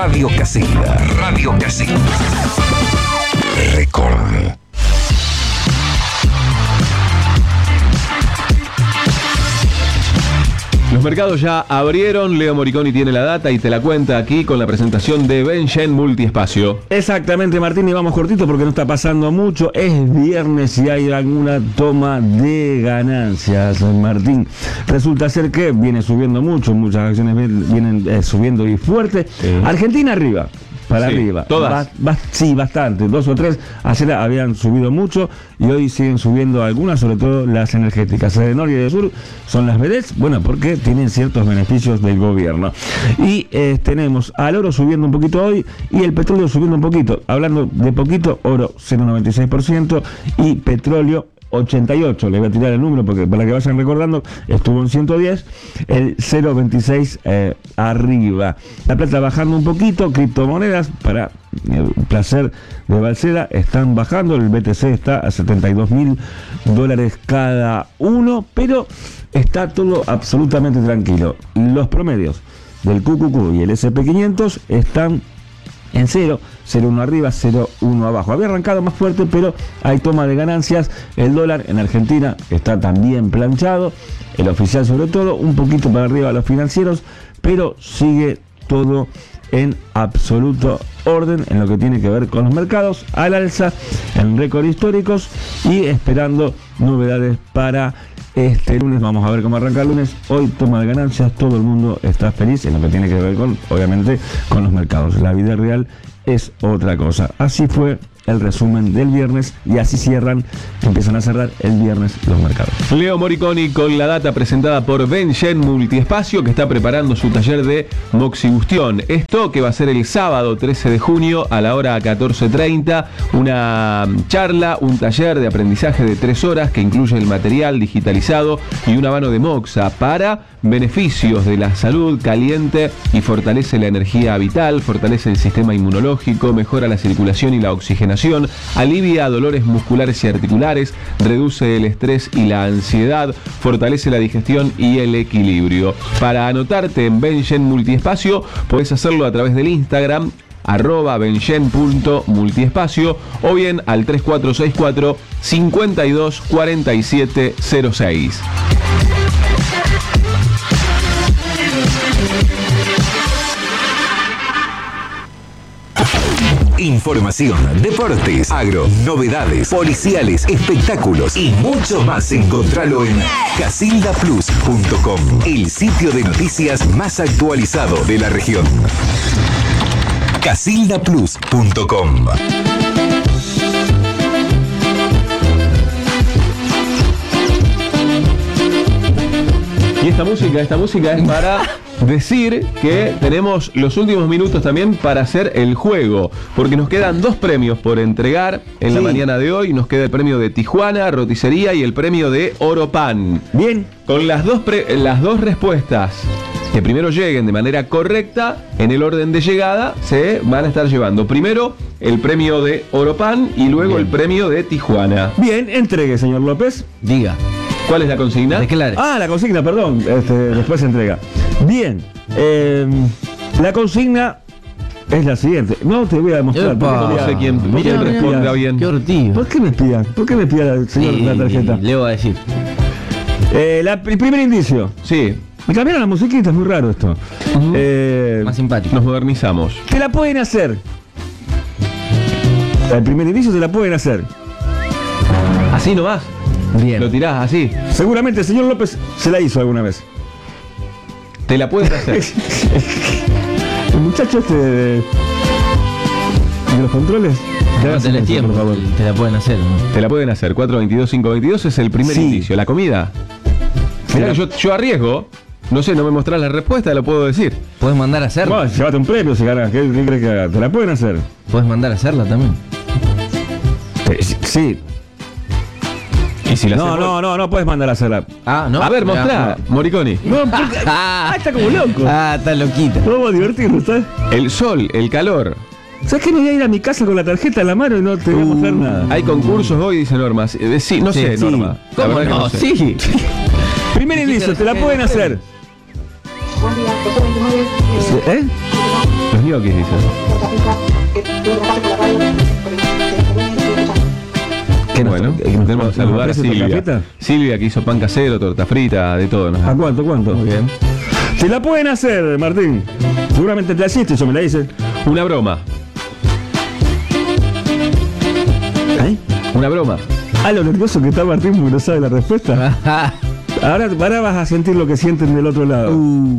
Radio Casilda. Radio Casilda. Record. Los mercados ya abrieron, Leo Moriconi tiene la data y te la cuenta aquí con la presentación de Benchen Multiespacio. Exactamente, Martín, y vamos cortito porque no está pasando mucho. Es viernes y hay alguna toma de ganancias, Martín. Resulta ser que viene subiendo mucho, muchas acciones vienen subiendo y fuerte. Argentina arriba. Para sí, arriba. ¿Todas? Sí, bastante. 2 o 3 ayer habían subido mucho y hoy siguen subiendo algunas, sobre todo las energéticas. De norte y de sur son las vedettes, bueno, porque tienen ciertos beneficios del gobierno. Y tenemos al oro subiendo un poquito hoy y el petróleo subiendo un poquito. Hablando de poquito, oro 0,96% y petróleo 88, le voy a tirar el número porque para que vayan recordando, estuvo en 110, el 0,26 arriba. La plata bajando un poquito, criptomonedas, para el placer de Balsera, están bajando, el BTC está a $72.000 cada uno, pero está todo absolutamente tranquilo. Los promedios del QQQ y el SP500 están en 0,1 arriba, 0,1 abajo. Había arrancado más fuerte, pero hay toma de ganancias. El dólar en Argentina está también planchado, el oficial sobre todo, un poquito para arriba los financieros, pero sigue todo en absoluto orden en lo que tiene que ver con los mercados, al alza en récords históricos y esperando novedades para este lunes. Vamos a ver cómo arranca el lunes. Hoy toma de ganancias, todo el mundo está feliz en lo que tiene que ver con, obviamente, con los mercados. La vida real es otra cosa. Así fue el resumen del viernes y así empiezan a cerrar el viernes los mercados. Leo Moriconi con la data presentada por Benchen Multiespacio, que está preparando su taller de moxibustión. Esto que va a ser el sábado 13 de junio a la hora 14:30, una charla, un taller de aprendizaje de 3 horas que incluye el material digitalizado y una mano de moxa para beneficios de la salud, caliente y fortalece la energía vital, fortalece el sistema inmunológico, mejora la circulación y la oxigenación, alivia dolores musculares y articulares, reduce el estrés y la ansiedad, fortalece la digestión y el equilibrio. Para anotarte en Benchen Multiespacio, podés hacerlo a través del Instagram @benchen.multiespacio o bien al 3464 524706. Información, deportes, agro, novedades, policiales, espectáculos y mucho más. Encontralo en casildaplus.com, el sitio de noticias más actualizado de la región. casildaplus.com. Y esta música es para decir que tenemos los últimos minutos también para hacer el juego, porque nos quedan 2 premios por entregar en la mañana de hoy. Nos queda el premio de Tijuana, Roticería, y el premio de Oropan. Bien. Con las dos respuestas que primero lleguen de manera correcta, en el orden de llegada, se van a estar llevando primero el premio de Oropan y luego el premio de Tijuana. Bien, entregue, señor López. Diga. ¿Cuál es la consigna? Declare. La consigna, perdón. Después se entrega. Bien. La consigna es la siguiente. No te voy a demostrar. No sé quién responda bien. Qué ortigo. ¿Por qué me espían? ¿Por qué me espía el señor la tarjeta? Le voy a decir. El primer indicio. Sí. Me cambiaron la musiquita, es muy raro esto. Más simpático. Nos modernizamos. Te la pueden hacer. El primer indicio te la pueden hacer. Así nomás. Bien. Lo tirás así. Seguramente el señor López se la hizo alguna vez. Te la pueden hacer. El muchacho de los controles. No tenés tiempo, por favor. Te la pueden hacer, ¿no? Te la pueden hacer. 422-522 es el primer indicio. La comida. Mirá, yo arriesgo. No sé, no me mostrás la respuesta, lo puedo decir. Puedes mandar a hacerla. Bueno, llévate un premio si ganas. ¿Qué crees que haga? Te la pueden hacer. Puedes mandar a hacerla también. Sí. ¿Y si la no puedes mandar a hacerla. No. A ver, mostrá, Moriconi. No, porque... está como loco. Está loquita. Vamos a divertirnos, ¿sabes? El sol, el calor. ¿Sabes que me voy a ir a mi casa con la tarjeta en la mano y no te voy a mostrar nada? Hay concursos hoy, dice Norma. Sí, no sé, Norma. ¿Cómo no? Sí. Primer indicio, te la pueden hacer. Buen día, ¿Eh? Los ñoquis, dice. Bueno, tenemos que saludar a Silvia. Silvia que hizo pan casero, torta frita, de todo. ¿No? ¿A cuánto? Muy bien. Se la pueden hacer, Martín. Seguramente te la hiciste, yo me la hice. Una broma. ¿Eh? Una broma. Ah, lo nervioso que está Martín porque no sabe la respuesta. Ahora vas a sentir lo que sienten del otro lado.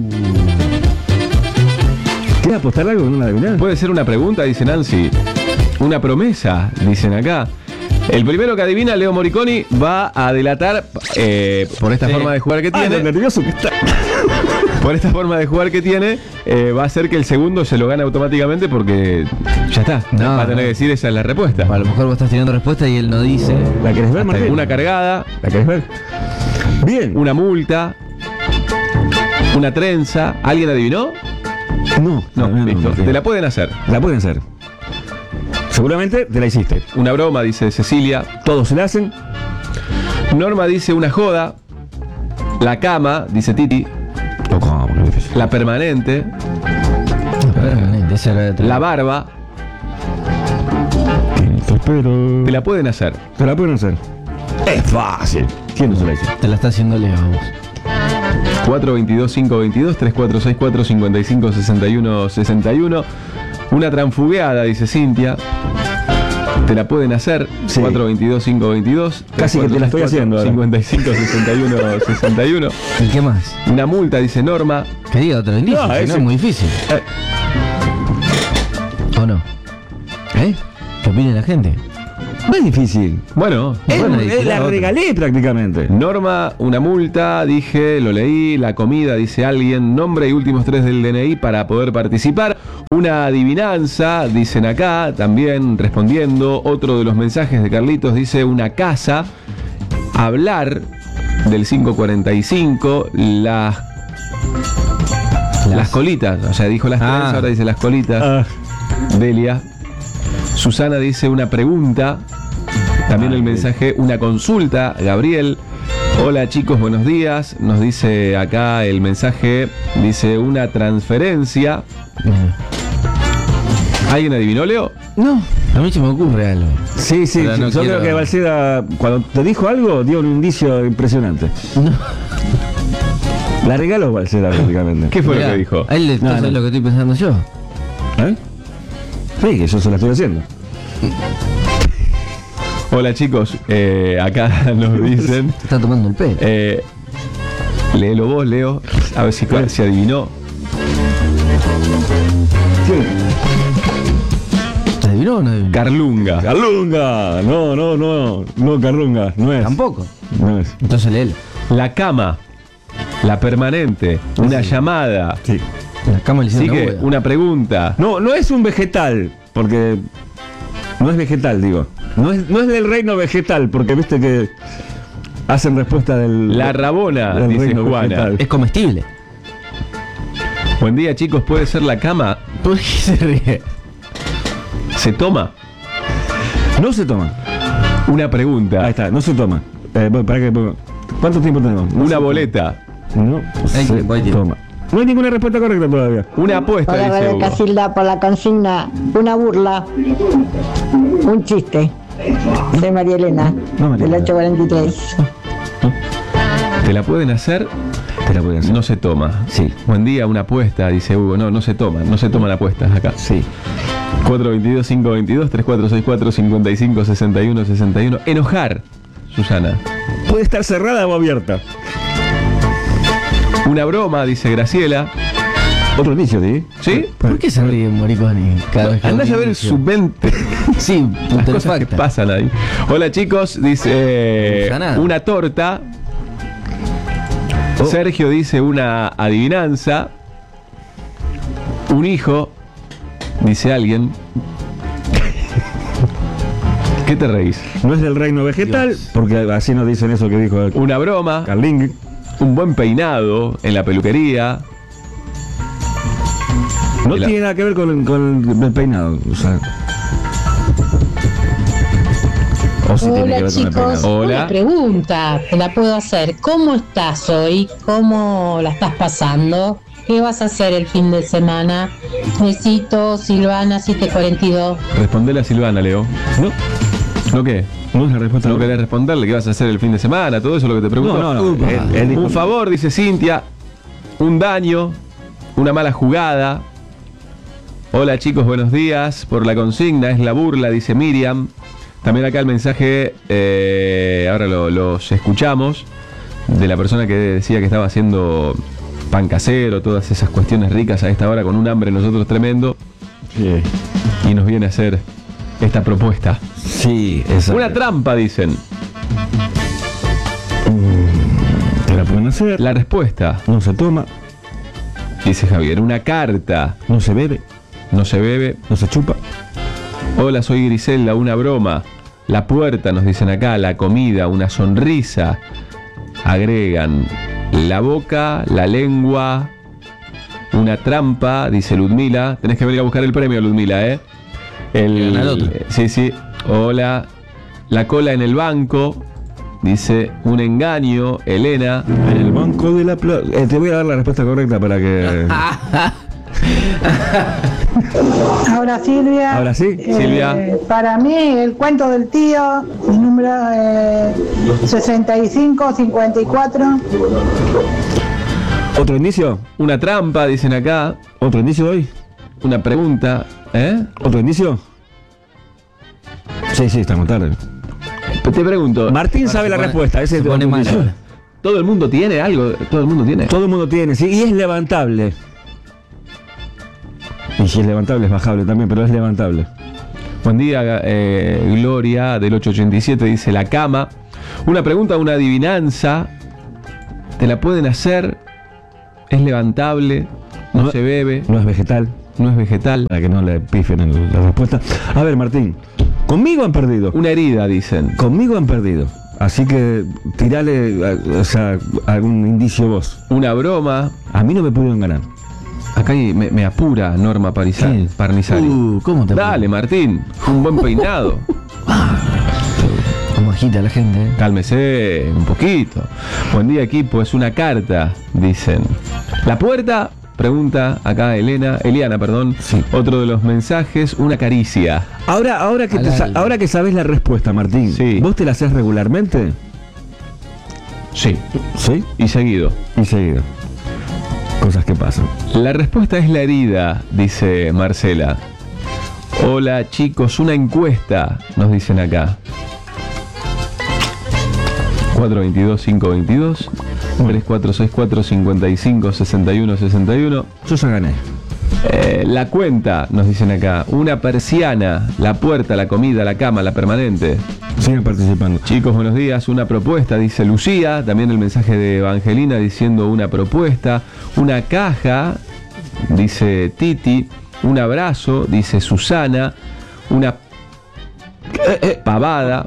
¿Quieres apostar algo en una adivinanza? Puede ser una pregunta, dice Nancy. Una promesa, dicen acá. El primero que adivina, Leo Moriconi, va a delatar por esta forma de jugar que tiene. Lo nervioso que está. Por esta forma de jugar que tiene, va a ser que el segundo se lo gane automáticamente porque ya está. No, va a tener que decir esa es la respuesta. A lo mejor vos estás teniendo respuesta y él no dice. ¿La querés ver, Martín? Una cargada, ¿La querés ver? Bien. una multa, una trenza. ¿Alguien adivinó? No, Listo. Te la pueden hacer. La pueden hacer. Seguramente te la hiciste. Una broma, dice Cecilia. Todos se la hacen. Norma dice una joda. La cama, dice Titi. La permanente. Esa era de otra. La barba. Te espero. Te la pueden hacer. Te la pueden hacer. Es fácil. ¿Quién no se la hizo? Te la está haciendo Leo vos. 422-522, 3464-5561-61. Una transfugueada, dice Cintia. Te la pueden hacer. Sí. 422-522. Casi que te la estoy haciendo ahora. 55-61-61. ¿Y qué más? Una multa, dice Norma. Que diga otro indicio, No, si no ese- es muy difícil. ¿O no? ¿Eh? ¿Qué opina la gente? No es difícil. Bueno, Bueno, y La otra. regalé prácticamente. Norma, una multa, dije, lo leí. La comida, dice alguien. Nombre y últimos 3 del DNI para poder participar. Una adivinanza, dicen acá, también respondiendo. Otro de los mensajes de Carlitos dice una casa. Hablar del 545. Las colitas. O sea, dijo las trenzas, ahora dice las colitas. Ah, Delia. Susana dice una pregunta. También el mensaje, una consulta. Gabriel. Hola chicos, buenos días. Nos dice acá el mensaje. Dice una transferencia. ¿Alguien adivinó, Leo? No, a mí se me ocurre algo. sí, Pero no yo quiero- creo que Balseda, cuando te dijo algo, dio un indicio impresionante. No. La regaló Balseda prácticamente. ¿Qué fue Mirá, lo que dijo? A él le No, no. lo que estoy pensando yo. ¿Eh? Sí, que yo se la estoy haciendo. Hola chicos, acá nos dicen. Se está tomando el pelo. Léelo vos, Leo. A ver si adivinó. ¿Te adivinó o no adivinó? Carlunga. Carlunga. No, Carlunga. No es. Tampoco. No es. Entonces léelo. La cama. La permanente. Una llamada. Sí. La cama le hicieron Sigue una hueá. una pregunta. No es un vegetal, porque no es vegetal, digo. No es del reino vegetal, porque viste que hacen respuesta del... La Rabona, del dice reino Juana. vegetal. Es comestible. Buen día chicos, ¿puede ser la cama? ¿Por qué se ríe? ¿Se toma? No se toma. Una pregunta. Ahí está, no se toma. Bueno, para que, ¿cuánto tiempo tenemos? No se Una toma. boleta. No Hay se tiempo, hay tiempo. toma. No hay ninguna respuesta correcta todavía. Una apuesta, Hola, dice Radio Hugo. Casilda, por la consigna, una burla, un chiste. Soy María Elena, No, María del Elena. 843. ¿Te la pueden hacer? Te la voy a hacer. No se toma. Sí. Buen día, una apuesta, dice Hugo. No se toma. No se toman apuestas acá. Sí. 422-522, 3464-5561-61. Enojar, Susana. Puede estar cerrada o abierta. Una broma, dice Graciela. Otro indicio, ¿sí? ¿Sí? ¿Por qué se ríe Moriconi cada vez que Andás a habla? ver su mente. Sí, Las cosas que putrefacta. pasan ahí. Hola chicos, dice No usa nada. una torta. Oh. Sergio dice una adivinanza. Un hijo, dice alguien. ¿Qué te reís? No es del reino vegetal, Dios. porque así nos dicen eso que dijo Una broma, Carling. un buen peinado en la peluquería. No Y la- tiene nada que ver con el peinado. O sea. O sí tiene que Hola ver con el chicos, peinado. Hola. una pregunta, te la puedo hacer. ¿Cómo estás hoy? ¿Cómo la estás pasando? ¿qué vas a hacer el fin de semana? Besitos, Silvana 742. Respondele a Silvana, Leo. ¿No? ¿No qué? No es la respuesta. ¿No querés responderle qué vas a hacer el fin de semana? Todo eso es lo que te pregunto. No. Upa. Él dijo- Un favor, dice Cintia. Un daño. Una mala jugada. Hola chicos, buenos días. Por la consigna, es la burla, dice Miriam. También acá el mensaje, ahora los escuchamos, de la persona que decía que estaba haciendo pan casero, todas esas cuestiones ricas a esta hora con un hambre nosotros tremendo. Sí, Y nos viene a hacer esta propuesta. sí, exacto. Una trampa, dicen. Te la pueden hacer. La respuesta, No se toma, dice Javier. Una carta. no se bebe, No se bebe. no se chupa. Hola, soy Griselda, una broma. La puerta, nos dicen acá. La comida, una sonrisa. Agregan la boca, la lengua, una trampa, dice Ludmila. Tenés que venir a buscar el premio, Ludmila, ¿eh? Gana el otro. Sí. Hola. La cola en el banco, dice un engaño, Elena. En el banco de la plaza. Te voy a dar la respuesta correcta para que. Ahora Silvia. Ahora sí. Silvia. Para mí el cuento del tío, mi número 6554. ¿Otro indicio? Una trampa, dicen acá. ¿Otro indicio hoy? Una pregunta, ¿eh? ¿Otro indicio? Sí, estamos tarde. Te pregunto, Martín sabe la respuesta. Ese Se es pone otro mal indicio. ahora. ¿todo el mundo tiene algo? ¿Todo el mundo tiene? Todo el mundo tiene, sí, y es levantable. Y si es levantable, es bajable también, pero es levantable. Buen día, Gloria del 887 dice la cama. Una pregunta, una adivinanza. Te la pueden hacer. Es levantable. No se bebe. No es vegetal, No es vegetal. para que no le pifen en la respuesta. A ver, Martín, conmigo han perdido. Una herida, dicen. Conmigo han perdido. Así que tirale, o sea, algún indicio vos. Una broma. A mí no me pudieron ganar. Acá me apura Norma ¿Quién? Parnizali. ¿Cómo te Dale, Martín. Un buen peinado. Como agita la gente, ¿eh? Cálmese un poquito. Buen día, equipo. Es una carta, dicen. La puerta, pregunta acá Eliana, perdón. Sí. Otro de los mensajes, una caricia. Ahora que, Al alma. ahora que sabes la respuesta, Martín, Sí. ¿vos te la haces regularmente? Sí. Sí. Y seguido. Y seguido. Cosas que pasan. La respuesta es la herida, dice Marcela. Hola, chicos, una encuesta, nos dicen acá. 422-522 3464-5561-61. Yo ya gané. La cuenta, nos dicen acá. Una persiana, la puerta, la comida, la cama, la permanente. Sigan participando. Chicos, buenos días. Una propuesta, dice Lucía. También el mensaje de Evangelina diciendo una propuesta. Una caja, dice Titi. Un abrazo, dice Susana. Una pavada.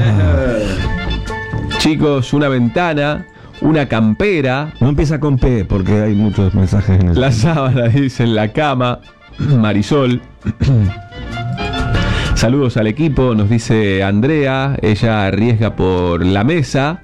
Chicos, una ventana. Una campera. No empieza con P porque hay muchos mensajes en el. La sábana, dicen la cama. Marisol. Saludos al equipo, nos dice Andrea. Ella arriesga por la mesa.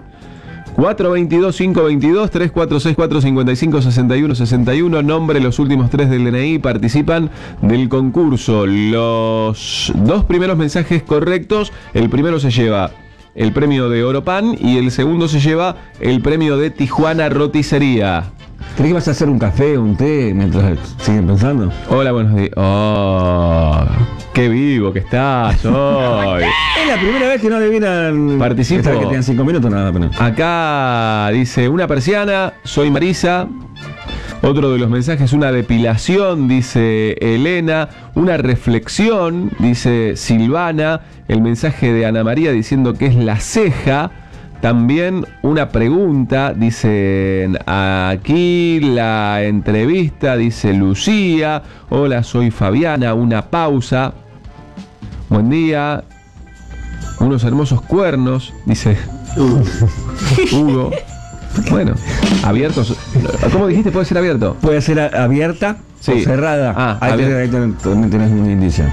422-522-3464-5561-61. Nombre, los últimos 3 del DNI. Participan del concurso. Los 2 primeros mensajes correctos. El primero se lleva el premio de Oropan y el segundo se lleva el premio de Tijuana Roticería. ¿Crees que vas a hacer un café, un té mientras siguen pensando? Hola, buenos días. Oh, qué vivo que estás hoy. Es la primera vez que no adivinan. Participo. Esta que tienen 5 minutos nada menos. Acá dice una persiana, soy Marisa. Otro de los mensajes, una depilación, dice Elena. Una reflexión, dice Silvana. El mensaje de Ana María diciendo que es la ceja. También una pregunta, dicen aquí la entrevista, dice Lucía. Hola, soy Fabiana. Una pausa. Buen día. Unos hermosos cuernos, dice Hugo. Bueno, abiertos. ¿Cómo dijiste? ¿Puede ser abierto? Puede ser abierta Sí. o cerrada. Ah, ahí también tenés un indicio.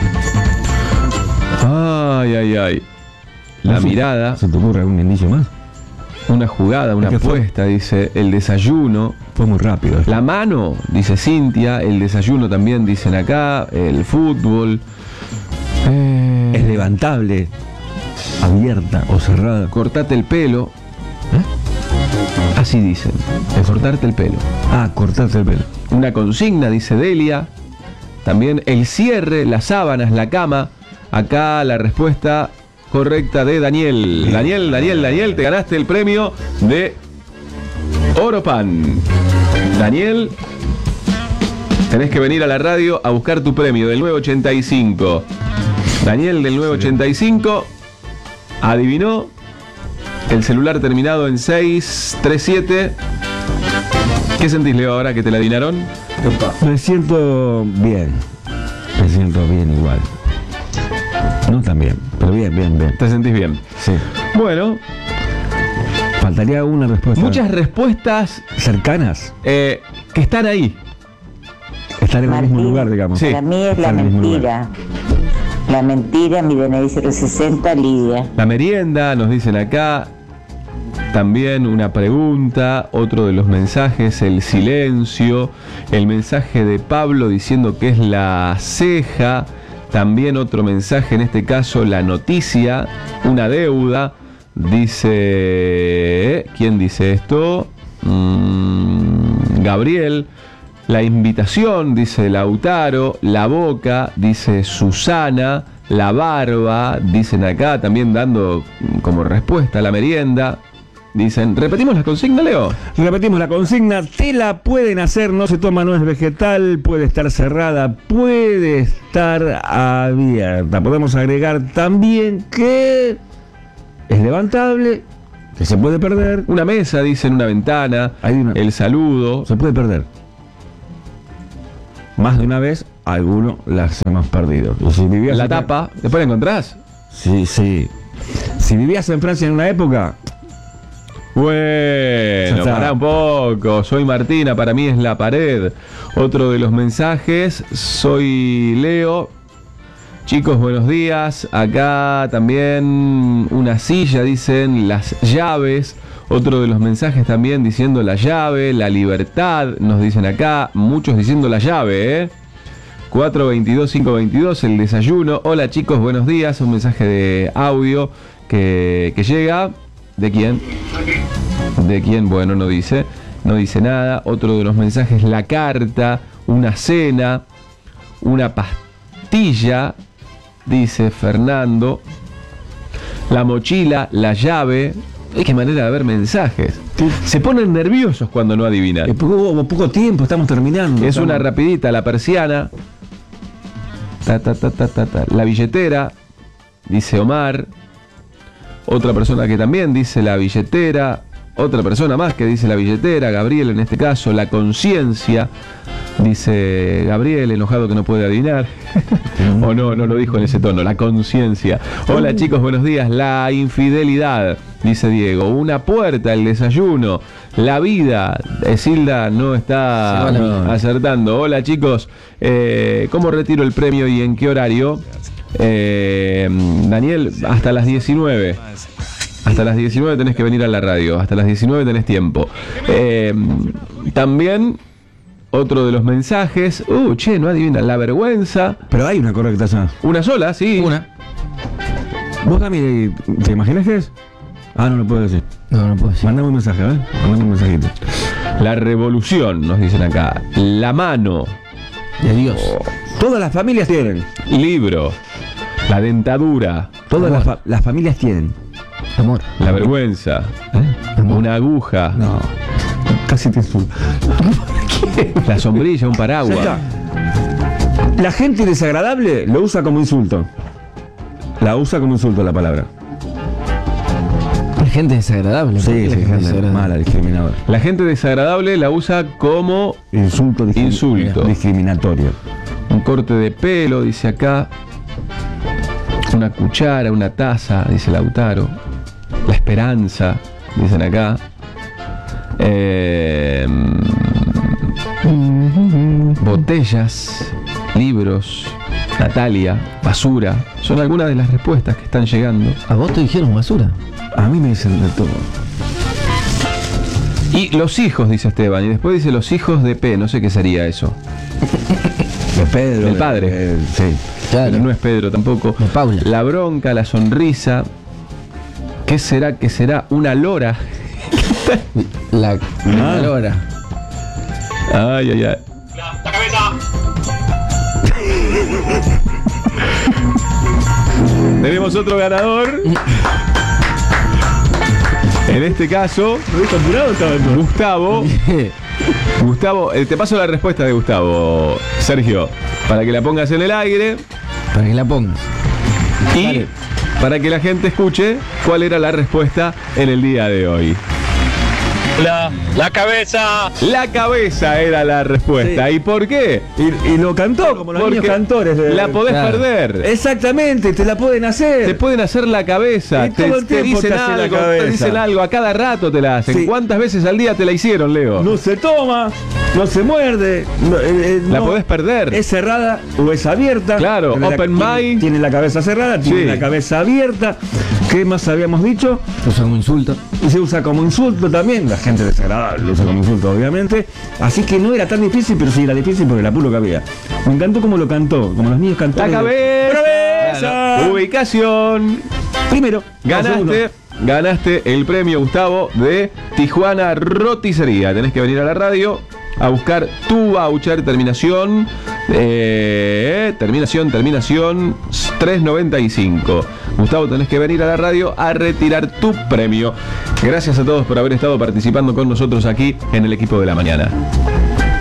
Ay. La No sé. mirada. ¿Se te ocurre algún indicio más? Una jugada, una ¿Qué fue? apuesta, dice el desayuno. Fue muy rápido. La mano, dice Cintia. El desayuno también dicen acá. El fútbol. Es levantable, abierta o cerrada. Cortate el pelo. Así dicen. Cortarte el pelo. Ah, cortarse el pelo. Una consigna, dice Delia. También el cierre, las sábanas, la cama. Acá la respuesta correcta de Daniel. Daniel, te ganaste el premio de Oropan. Daniel, tenés que venir a la radio a buscar tu premio del 985. Daniel del 985 adivinó el celular terminado en 637. ¿Qué sentís, Leo, ahora que te la adivinaron? Me siento bien. Me siento bien igual. No tan bien, pero bien. ¿Te sentís bien? Sí. Bueno, Faltaría una respuesta. muchas respuestas cercanas. que están ahí. Estar en el mismo Martín, lugar, digamos. Sí. Para mí es la Estar en el mismo mentira. La mentira, mi DNI 060, Lidia. La merienda, nos dicen acá. También una pregunta, otro de los mensajes, el silencio, el mensaje de Pablo diciendo que es la ceja, también otro mensaje, en este caso la noticia, una deuda, dice, ¿quién dice esto? Gabriel, la invitación, dice Lautaro, la boca, dice Susana, la barba, dicen acá, también dando como respuesta a la merienda. Dicen, ¿repetimos la consigna, Leo? Repetimos la consigna, te la pueden hacer, no se toma, no es vegetal, puede estar cerrada, puede estar abierta. Podemos agregar también que es levantable, que se puede perder. Una mesa, dicen, una ventana, el saludo. Se puede perder. Más de una vez, algunos las hemos perdido. Y si vivías La en- tapa, ¿después la encontrás? Sí. Si vivías en Francia en una época, Bueno, Ya está. pará un poco. Soy Martina, para mí es la pared. Otro de los mensajes, soy Leo. Chicos, buenos días. Acá también una silla, dicen las llaves. Otro de los mensajes también diciendo la llave, la libertad, nos dicen acá. Muchos diciendo la llave, ¿eh? 422-522, el desayuno. Hola chicos, buenos días. Un mensaje de audio que llega. ¿De quién? ¿De quién? Bueno, no dice nada. Otro de los mensajes, la carta, una cena, una pastilla, dice Fernando, la mochila, la llave. Qué manera de ver mensajes. Se ponen nerviosos cuando no adivinan. poco tiempo, estamos terminando. Es una rapidita, la persiana, la billetera, dice Omar. Otra persona que también dice la billetera. Otra persona más que dice la billetera. Gabriel en este caso. La conciencia. Dice Gabriel, enojado que no puede adivinar. O no lo dijo en ese tono. La conciencia. Hola chicos, buenos días. La infidelidad, dice Diego. Una puerta, el desayuno. La vida. Silda no está acertando. Hola chicos. ¿Cómo retiro el premio y en qué horario? Daniel, hasta las 19. Hasta las 19 tenés que venir a la radio. Hasta las 19 tenés tiempo. También otro de los mensajes. No adivinan. La vergüenza. Pero hay una correcta ya. Una sola, sí. Una. ¿Vos, Cami, te imaginas qué es? Ah, no lo puedo decir. No puedo decir. Mandame un mensaje, ¿eh? Mandame un mensajito. La revolución, nos dicen acá. La mano. De Dios. Todas las familias tienen. Libro. La dentadura. Todas las familias tienen. Amor. La vergüenza. Una aguja. No. Casi te insulto. La sombrilla, un Ya paraguas. está. La gente desagradable lo usa como insulto. La usa como insulto la palabra. La gente desagradable. Sí, ¿Por qué la gente gente desagradable? mala, discriminadora. La gente desagradable la usa como Insulto, Insulto. discriminatorio. un corte de pelo, dice acá. Una cuchara, una taza, dice Lautaro. La esperanza, dicen acá. Botellas, libros, Natalia, basura. Son algunas de las respuestas que están llegando. ¿A vos te dijeron basura? A mí me dicen de todo. Y los hijos, dice Esteban, y después dice los hijos de P, no sé qué sería eso. De Pedro. El padre. Sí. Claro. Pero no es Pedro tampoco. De Paula. La bronca, la sonrisa. ¿Qué será? ¿Qué será? Una lora. La lora. Ay, ay, ay. La cabeza. Tenemos otro ganador. En este caso, Gustavo. Gustavo, te paso la respuesta de Gustavo, Sergio, para que la pongas en el aire Para que la pongas. y para que la gente escuche cuál era la respuesta en el día de hoy. La cabeza. La cabeza era la respuesta. Sí. ¿Y por qué? Y lo cantó como los niños Porque cantores. la podés Claro. perder. Exactamente, te la pueden hacer. Te pueden hacer la cabeza, Y todo el te tiempo dicen te hace la algo, cabeza. te dicen algo, a cada rato te la hacen. Sí. ¿Cuántas veces al día te la hicieron, Leo? No se toma, no se muerde. La no. podés perder. Es cerrada o es abierta. Claro, Tiene open mind. Tiene la cabeza cerrada, tiene Sí. la cabeza abierta. ¿Qué más habíamos dicho? Usa como insulto. Y se usa como insulto también. La gente desagradable lo usa como insulto, obviamente. Así que no era tan difícil, pero sí era difícil por el apuro que había. Me encantó cómo lo cantó, como los niños La cantaron. cabeza. ¡Cabeza! Claro. Ubicación. Primero. Ganaste el premio, Gustavo, de Tijuana Roticería. Tenés que venir a la radio a buscar tu voucher, terminación 395. Gustavo, tenés que venir a la radio a retirar tu premio. Gracias a todos por haber estado participando con nosotros aquí en el equipo de la mañana.